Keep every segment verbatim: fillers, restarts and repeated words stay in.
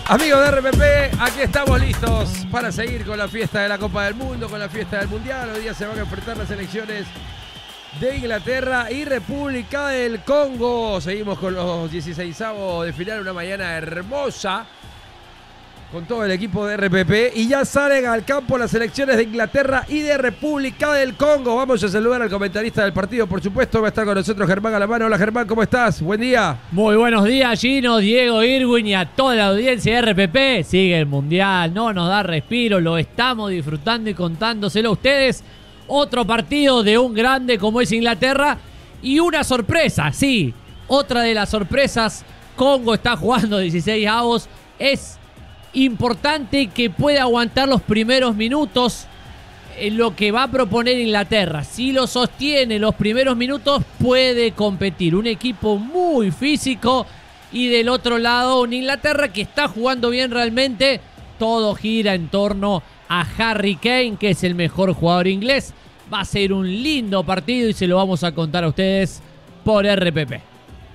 Amigos de R P P, aquí estamos listos para seguir con la fiesta de la Copa del Mundo, con la fiesta del Mundial. Hoy día se van a enfrentar las selecciones de Inglaterra y República del Congo. Seguimos con los dieciseisavos de final, una mañana hermosa con todo el equipo de R P P. Y ya salen al campo las selecciones de Inglaterra y de República del Congo. Vamos a saludar al comentarista del partido, por supuesto. Va a estar con nosotros Germán Galamano. Hola Germán, ¿cómo estás? Buen día. Muy buenos días, Gino, Diego, Irwin y a toda la audiencia de R P P. Sigue el Mundial, no nos da respiro, lo estamos disfrutando y contándoselo a ustedes. Otro partido de un grande como es Inglaterra y una sorpresa, sí. Otra de las sorpresas, Congo está jugando dieciseisavos. Es importante que pueda aguantar los primeros minutos en lo que va a proponer Inglaterra. Si lo sostiene los primeros minutos, puede competir. Un equipo muy físico y del otro lado una Inglaterra que está jugando bien realmente. Todo gira en torno a Harry Kane, que es el mejor jugador inglés. Va a ser un lindo partido y se lo vamos a contar a ustedes por R P P.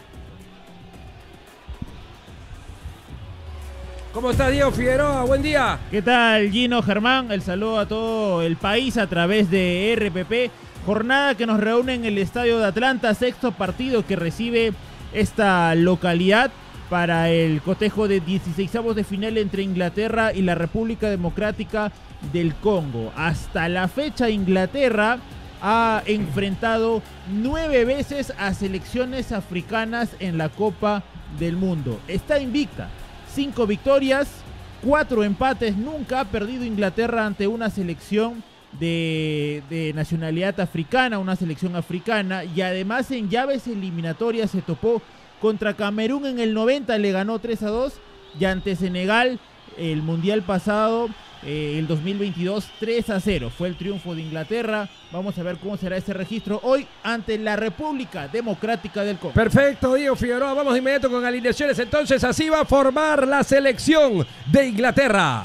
¿Cómo está Diego Figueroa? Buen día. ¿Qué tal, Gino, Germán? El saludo a todo el país a través de R P P. Jornada que nos reúne en el Estadio de Atlanta, sexto partido que recibe esta localidad para el cotejo de dieciseisavos de final entre Inglaterra y la República Democrática del Congo. Hasta la fecha, Inglaterra ha enfrentado nueve veces a selecciones africanas en la Copa del Mundo. Está invicta. Cinco victorias, cuatro empates. Nunca ha perdido Inglaterra ante una selección de, de nacionalidad africana, una selección africana. Y además en llaves eliminatorias se topó contra Camerún en el noventa, le ganó tres a dos. Y ante Senegal, el mundial pasado, eh, el dos mil veintidós, tres a cero. Fue el triunfo de Inglaterra. Vamos a ver cómo será ese registro hoy ante la República Democrática del Congo. Perfecto, Diego Figueroa. Vamos de inmediato con alineaciones. Entonces, así va a formar la selección de Inglaterra.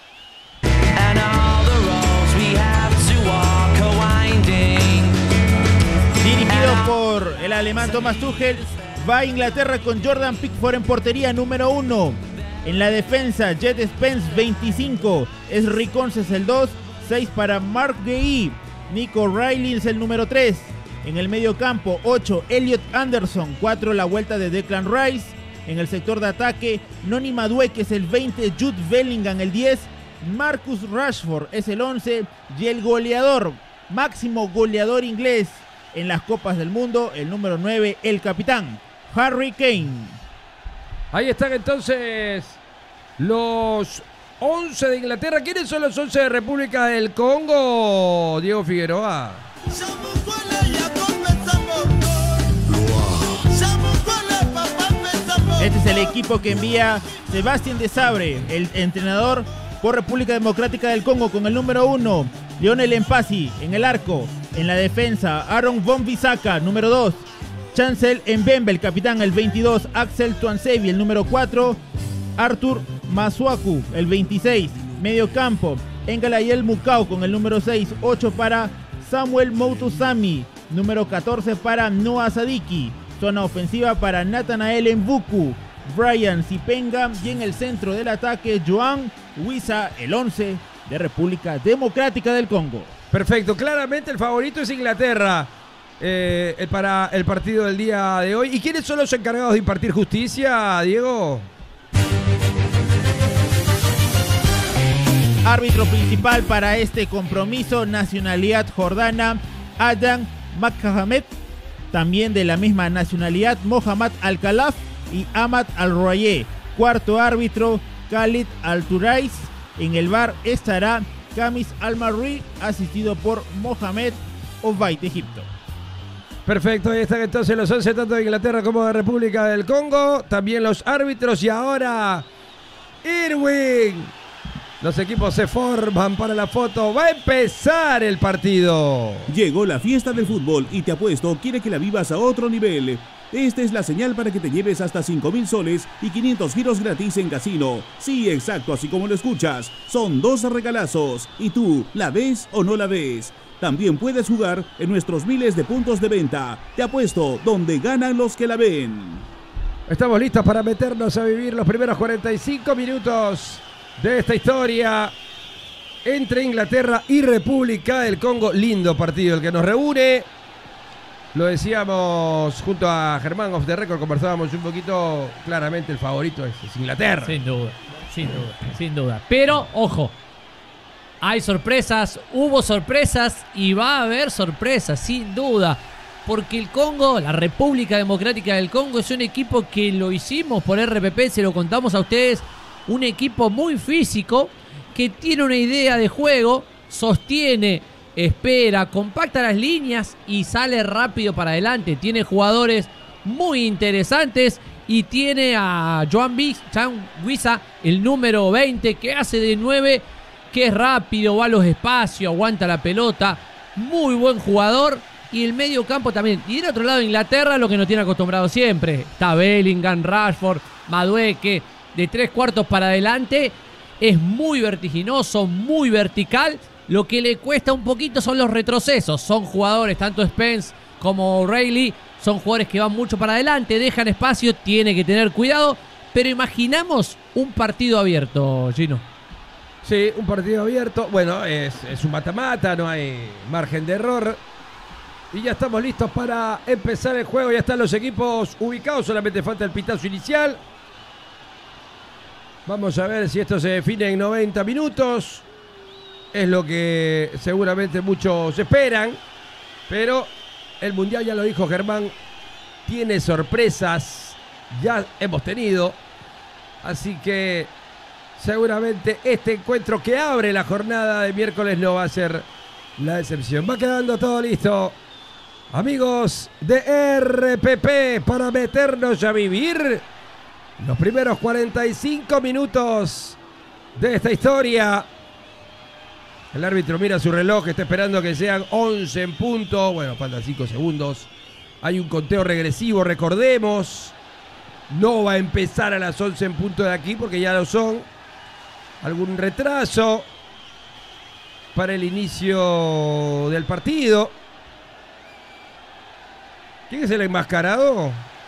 Dirigido por el alemán Thomas Tuchel, va a Inglaterra con Jordan Pickford en portería, número uno. En la defensa, Jet Spence, veinticinco. Es Riconces el dos. seis para Mark Guehi. Nico Riley es el número tres. En el medio campo, ocho, Elliot Anderson. cuatro, la vuelta de Declan Rice. En el sector de ataque, Noni Madueke es el veinte. Jude Bellingham el diez. Marcus Rashford es el once. Y el goleador, máximo goleador inglés en las Copas del Mundo, el número nueve, el capitán, Harry Kane. Ahí están entonces los once de Inglaterra. ¿Quiénes son los once de República del Congo, Diego Figueroa? Este es el equipo que envía Sebastián Desabre, el entrenador por República Democrática del Congo, con el número uno, Lionel Mpasi en el arco. En la defensa, Aaron Wan-Bissaka, número dos. Chancel Mbembe, el capitán, el veintidós. Axel Tuanzebe, el número cuatro. Arthur Masuaku, el veintiséis. Medio campo, Engalayel Mukau con el número seis. ocho para Samuel Moutosami. Número catorce para Noah Sadiki. Zona ofensiva para Nathanael Mvuku, Brian Sipenga. Y en el centro del ataque, Joan Wissa, el once de República Democrática del Congo. Perfecto, claramente el favorito es Inglaterra eh, para el partido del día de hoy. ¿Y quiénes son los encargados de impartir justicia, Diego? Árbitro principal para este compromiso, nacionalidad jordana, Adam Makhamed. También de la misma nacionalidad, Mohamed Al-Khalaf y Ahmad Al-Roye. Cuarto árbitro, Khalid Al-Turais. En el V A R estará Kamis Al-Marri, asistido por Mohamed Obaid de Egipto. Perfecto, ahí están entonces los once, tanto de Inglaterra como de República del Congo. También los árbitros y ahora Irwin. Los equipos se forman para la foto. Va a empezar el partido. Llegó la fiesta del fútbol y Te Apuesto quiere que la vivas a otro nivel. Esta es la señal para que te lleves hasta cinco mil soles y quinientos giros gratis en casino. Sí, exacto, así como lo escuchas. Son dos regalazos. ¿Y tú, la ves o no la ves? También puedes jugar en nuestros miles de puntos de venta. Te Apuesto, donde ganan los que la ven. Estamos listos para meternos a vivir los primeros cuarenta y cinco minutos de esta historia entre Inglaterra y República del Congo. Lindo partido el que nos reúne. Lo decíamos junto a Germán Off the Record, conversábamos un poquito. Claramente el favorito es, es Inglaterra. Sin duda, sin duda, sin duda. Pero, ojo, hay sorpresas, hubo sorpresas y va a haber sorpresas, sin duda. Porque el Congo, la República Democrática del Congo, es un equipo que lo hicimos por R P P, se lo contamos a ustedes. Un equipo muy físico, que tiene una idea de juego, sostiene, espera, compacta las líneas y sale rápido para adelante. Tiene jugadores muy interesantes y tiene a Joan Wissa, el número veinte, que hace de nueve, que es rápido, va a los espacios, aguanta la pelota. Muy buen jugador. Y el medio campo también. Y del otro lado Inglaterra, lo que nos tiene acostumbrado siempre. Está Bellingham, Rashford, Madueke, de tres cuartos para adelante. Es muy vertiginoso, muy vertical. Lo que le cuesta un poquito son los retrocesos. Son jugadores, tanto Spence como O'Reilly, son jugadores que van mucho para adelante, dejan espacio, tiene que tener cuidado. Pero imaginamos un partido abierto, Gino. Sí, un partido abierto. Bueno, es, es un mata-mata, no hay margen de error. Y ya estamos listos para empezar el juego. Ya están los equipos ubicados. Solamente falta el pitazo inicial. Vamos a ver si esto se define en noventa minutos. Es lo que seguramente muchos esperan. Pero el Mundial, ya lo dijo Germán, tiene sorpresas. Ya hemos tenido. Así que seguramente este encuentro que abre la jornada de miércoles no va a ser la excepción. Va quedando todo listo, amigos de R P P, para meternos a vivir los primeros cuarenta y cinco minutos de esta historia. El árbitro mira su reloj, está esperando que sean once en punto. Bueno, faltan cinco segundos. Hay un conteo regresivo, recordemos. No va a empezar a las once en punto de aquí porque ya lo son. Algún retraso para el inicio del partido. ¿Quién es el enmascarado?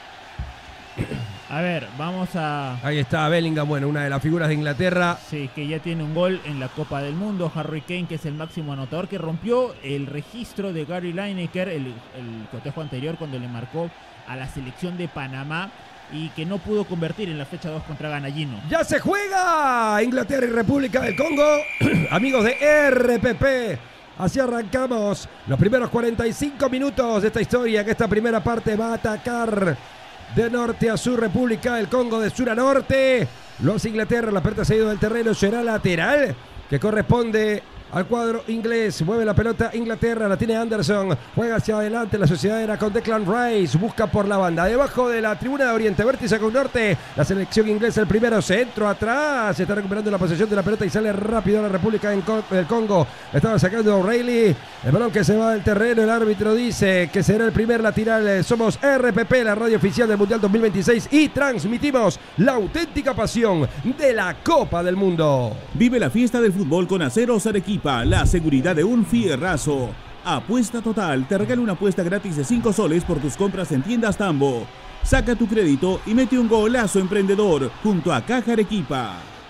A ver, vamos a... Ahí está Bellingham, bueno, una de las figuras de Inglaterra. Sí, que ya tiene un gol en la Copa del Mundo. Harry Kane, que es el máximo anotador, que rompió el registro de Gary Lineker, el, el cotejo anterior, cuando le marcó a la selección de Panamá, y que no pudo convertir en la fecha dos contra Ghana. Gino. ¡Ya se juega! Inglaterra y República del Congo. Amigos de R P P, así arrancamos los primeros cuarenta y cinco minutos de esta historia, que esta primera parte va a atacar de norte a sur República del Congo, de sur a norte. Los Inglaterra, la pelota se ha ido del terreno, será lateral que corresponde al cuadro inglés. Mueve la pelota Inglaterra, la tiene Anderson, juega hacia adelante, la sociedad era con Declan Rice, busca por la banda, debajo de la tribuna de Oriente, vértice con norte, la selección inglesa, el primero, centro atrás, se está recuperando la posesión de la pelota y sale rápido la República del Congo. Estaba sacando O'Reilly, el balón que se va del terreno, el árbitro dice que será el primer lateral. Somos R P P, la radio oficial del Mundial dos mil veintiséis, y transmitimos la auténtica pasión de la Copa del Mundo. Vive la fiesta del fútbol con Aceros Arequipa, la seguridad de un fierrazo. Apuesta Total te regala una apuesta gratis de cinco soles por tus compras en tiendas Tambo. Saca tu crédito y mete un golazo emprendedor junto a Caja Arequipa.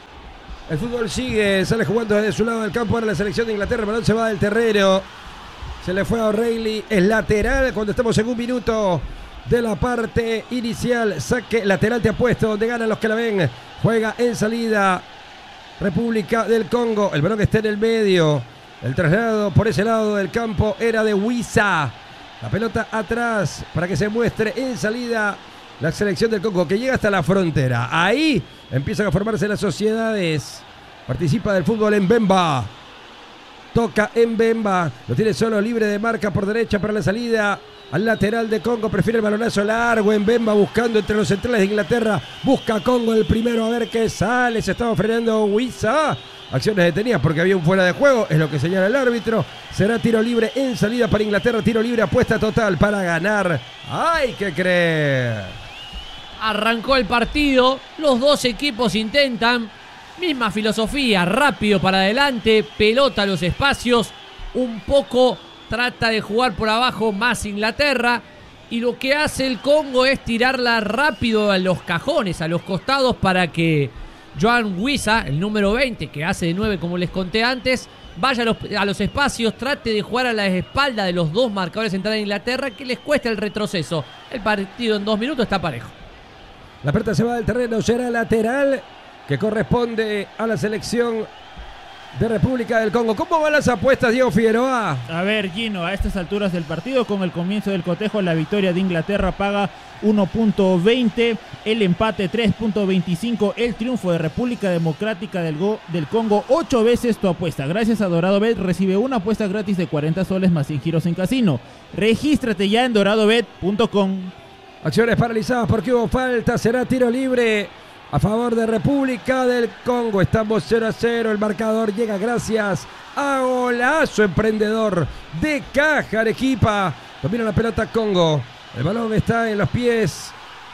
El fútbol sigue, sale jugando desde su lado del campo ahora la selección de Inglaterra, el balón se va del terreno. Se le fue a O'Reilly, es lateral cuando estamos en un minuto de la parte inicial. Saque lateral te apuesto, donde ganan los que la ven. Juega en salida República del Congo, el balón que está en el medio. El traslado por ese lado del campo era de Wissa. La pelota atrás para que se muestre en salida la selección del Congo, que llega hasta la frontera. Ahí empiezan a formarse las sociedades. Participa del fútbol en Mbemba. Toca en Mbemba. Lo tiene solo, libre de marca por derecha para la salida. Al lateral de Congo, prefiere el balonazo largo. En Mbemba buscando entre los centrales de Inglaterra. Busca Congo el primero, a ver qué sale. Se estaba frenando Wissa. Acciones detenidas porque había un fuera de juego, es lo que señala el árbitro. Será tiro libre en salida para Inglaterra. Tiro libre, apuesta total para ganar. Hay que creer. Arrancó el partido, los dos equipos intentan, misma filosofía, rápido para adelante, pelota a los espacios, un poco trata de jugar por abajo más Inglaterra, Y lo que hace el Congo es tirarla rápido a los cajones, a los costados, para que Joan Wissa, el número veinte, que hace de nueve como les conté antes, vaya a los, a los espacios, trate de jugar a la espalda de los dos marcadores centrales de Inglaterra, que les cuesta el retroceso. El partido en dos minutos está parejo. La pelota se va del terreno, será lateral, que corresponde a la selección de República del Congo. ¿Cómo van las apuestas, Diego Figueroa? A ver, Gino, a estas alturas del partido, con el comienzo del cotejo, la victoria de Inglaterra paga uno punto veinte, el empate tres punto veinticinco, el triunfo de República Democrática del, Go, del Congo ocho veces tu apuesta. Gracias a DoradoBet recibe una apuesta gratis de cuarenta soles más cien giros en casino. Regístrate ya en doradobet punto com. Acciones paralizadas porque hubo falta, será tiro libre a favor de República del Congo. Estamos cero a cero, el marcador llega gracias a golazo emprendedor de Caja Arequipa. Domina la pelota Congo. El balón está en los pies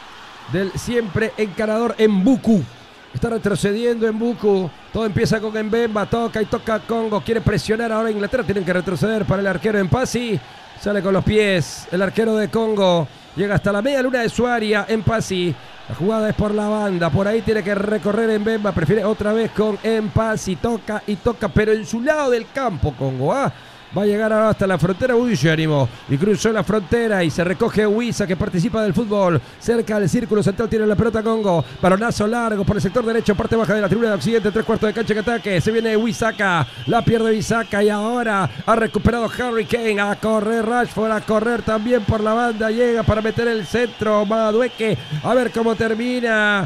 del siempre encarador Mbuku. Está retrocediendo Mbuku. Todo empieza con Mbemba. Toca y toca Congo. Quiere presionar ahora Inglaterra. Tienen que retroceder para el arquero Mpasi. Sale con los pies el arquero de Congo. Llega hasta la media luna de su área Mpasi. La jugada es por la banda. Por ahí tiene que recorrer Mbemba. Prefiere otra vez con Mpasi. Toca y toca, pero en su lado del campo Congo. ¿ah? Va a llegar hasta la frontera. Uy, se animó y cruzó la frontera y se recoge Wissa, que participa del fútbol. Cerca del círculo central tiene la pelota Congo. Balonazo largo por el sector derecho, parte baja de la tribuna de occidente. Tres cuartos de cancha que ataque. Se viene Wisaka. La pierde Wisaka y ahora ha recuperado Harry Kane. A correr Rashford, a correr también por la banda. Llega para meter el centro Madueke. A ver cómo termina.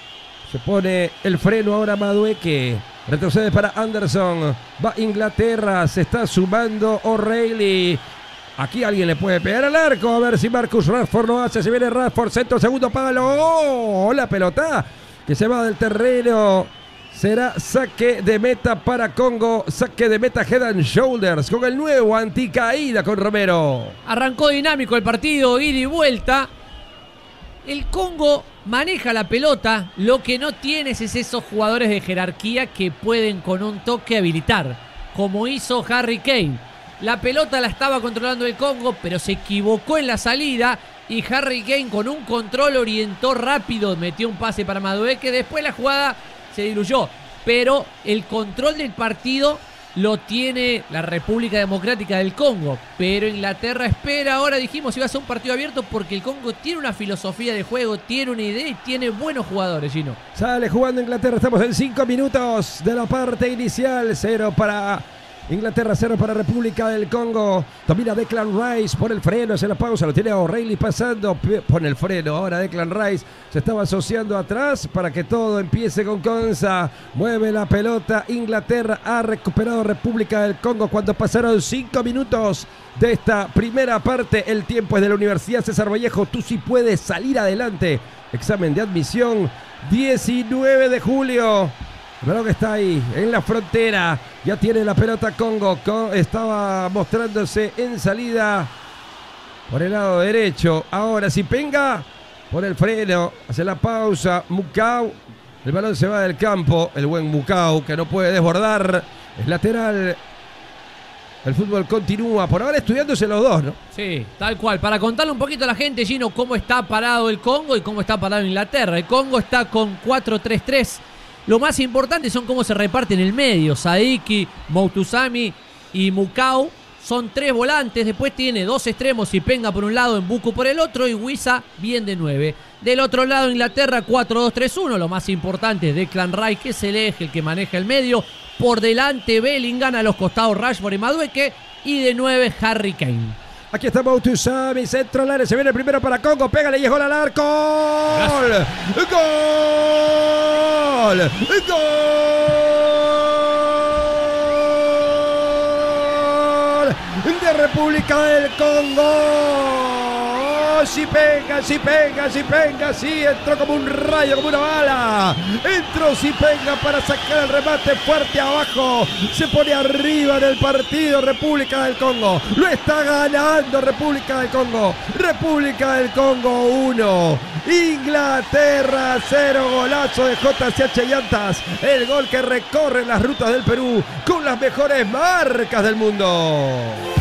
Se pone el freno ahora Madueke. Retrocede para Anderson. Va Inglaterra. Se está sumando O'Reilly. Aquí alguien le puede pegar al arco. A ver si Marcus Rashford lo hace. Se viene Rashford. Centro, segundo palo. ¡Oh! La pelota que se va del terreno. Será saque de meta para Congo. Saque de meta Head and Shoulders. Con el nuevo anticaída con Romero. Arrancó dinámico el partido. Ida y vuelta. El Congo maneja la pelota, lo que no tienes es esos jugadores de jerarquía que pueden con un toque habilitar, como hizo Harry Kane. La pelota la estaba controlando el Congo, pero se equivocó en la salida y Harry Kane con un control orientó rápido, metió un pase para Madueke. Después la jugada se diluyó, pero el control del partido lo tiene la República Democrática del Congo, pero Inglaterra espera. Ahora dijimos iba a ser un partido abierto porque el Congo tiene una filosofía de juego, tiene una idea y tiene buenos jugadores, Gino. Sale jugando Inglaterra, estamos en cinco minutos de la parte inicial. Cero para Inglaterra, cero para República del Congo. Domina Declan Rice por el freno, hace la pausa, lo tiene a O'Reilly pasando, pone el freno. Ahora Declan Rice se estaba asociando atrás para que todo empiece con Konsa. Mueve la pelota Inglaterra, ha recuperado República del Congo cuando pasaron cinco minutos de esta primera parte. El tiempo es de la Universidad César Vallejo, tú sí puedes salir adelante. Examen de admisión, diecinueve de julio. El balón está ahí, en la frontera. Ya tiene la pelota Congo. Estaba mostrándose en salida por el lado derecho. Ahora Zipenga por el freno. Hace la pausa. Mukau. El balón se va del campo. El buen Mukau que no puede desbordar. Es lateral. El fútbol continúa. Por ahora estudiándose los dos, ¿no? Sí, tal cual. Para contarle un poquito a la gente, Gino, cómo está parado el Congo y cómo está parado Inglaterra. El Congo está con cuatro tres tres. Lo más importante son cómo se reparten en el medio. Saiki, Moutuzami y Mukau son tres volantes. Después tiene dos extremos, Zipenga por un lado, Mbuku por el otro y Wissa bien de nueve. Del otro lado Inglaterra cuatro dos tres uno. Lo más importante es Declan Rice, que es el eje, el que maneja el medio. Por delante Bellingham, a los costados Rashford y Madueke. Y de nueve Harry Kane. Aquí está Moutuzami, centro al área, se viene el primero para Congo, pégale y llegó al arco. ¡Gol! ¡Gol! ¡Gol! De República del Congo. Zipenga, Zipenga, Zipenga, sí, entró como un rayo, como una bala. Entró Zipenga para sacar el remate fuerte abajo. Se pone arriba en el partido República del Congo. Lo está ganando República del Congo. República del Congo uno. Inglaterra cero. Golazo de J C H Llantas. El gol que recorre las rutas del Perú con las mejores marcas del mundo.